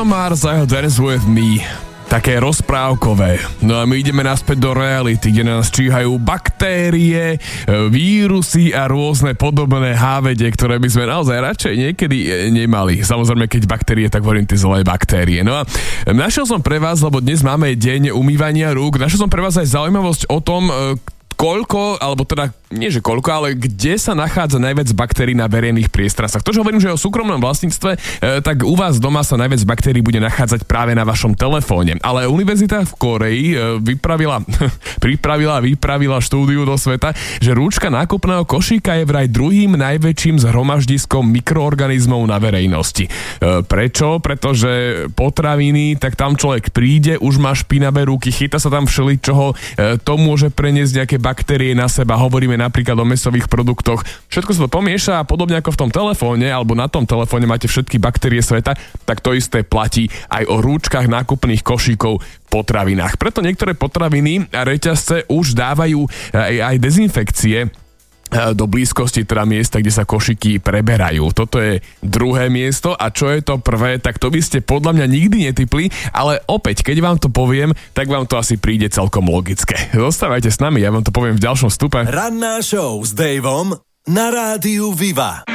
Bruno Mars a jeho Dance With Me. Také rozprávkové. No a my ideme naspäť do reality, kde nás číhajú baktérie, vírusy a rôzne podobné hávede, ktoré by sme naozaj radšej niekedy nemali. Samozrejme, keď baktérie, tak hovorím tie zlé baktérie. No a našiel som pre vás, lebo dnes máme deň umývania rúk, našiel som pre vás aj zaujímavosť o tom, koľko, alebo teda nie že koľko, ale kde sa nachádza najviac baktérií na verejných priestranách. To, čo hovorím, že o súkromnom vlastníctve, tak u vás doma sa najviac baktérií bude nachádzať práve na vašom telefóne. Ale univerzita v Kórei vypravila štúdiu do sveta, že rúčka nákupného košíka je vraj druhým najväčším zhromaždiskom mikroorganizmov na verejnosti. Prečo? Pretože potraviny, tak tam človek príde, už má špinavé ruky, chyta sa tam všeličoho, to môže preniesť nejaké baktérie na seba. Hovoríme napríklad o mäsových produktoch. Všetko sa to pomieša a podobne ako v tom telefóne alebo na tom telefóne máte všetky baktérie sveta, tak to isté platí aj o rúčkach nákupných košíkov v potravinách. Preto niektoré potraviny a reťazce už dávajú aj dezinfekcie do blízkosti teda miesta, kde sa košíky preberajú. Toto je druhé miesto a čo je to prvé, tak to by ste podľa mňa nikdy netypli, ale opäť, keď vám to poviem, tak vám to asi príde celkom logické. Zostávajte s nami, ja vám to poviem v ďalšom vstupe. Ranná show s Davom na rádiu Viva.